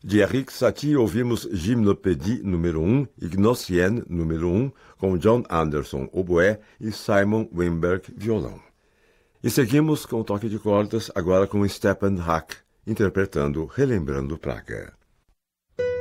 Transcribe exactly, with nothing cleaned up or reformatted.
De Erik Satie ouvimos Gymnopédie número um e Gnossienne número um, com John Anderson, oboé, e Simon Wimberg, violão. E seguimos com o toque de cordas, agora com Stephan Hack, interpretando Relembrando Praga.